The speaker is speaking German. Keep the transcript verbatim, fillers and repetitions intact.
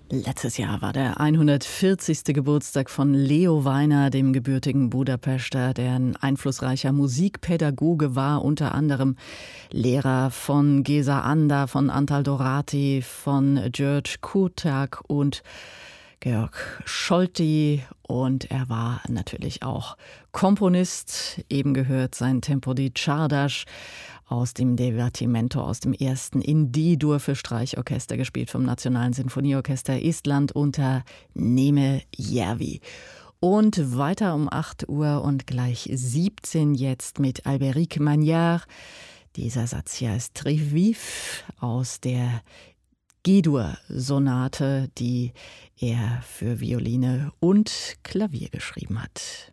Letztes Jahr war der hundertvierzigste Geburtstag von Leo Weiner, dem gebürtigen Budapester, der ein einflussreicher Musikpädagoge war, unter anderem Lehrer von Geza Anda, von Antal Doráti, von György Kurták und Georg Solti, und er war natürlich auch Komponist. Eben gehört sein Tempo di Csárdás aus dem Divertimento, aus dem ersten in D-Dur für Streichorchester, gespielt vom Nationalen Sinfonieorchester Estland unter Németh Järvi. Und weiter um acht Uhr und gleich siebzehn jetzt mit Albéric Magnard. Dieser Satz hier ist Très Vif aus der G-Dur-Sonate, die er für Violine und Klavier geschrieben hat.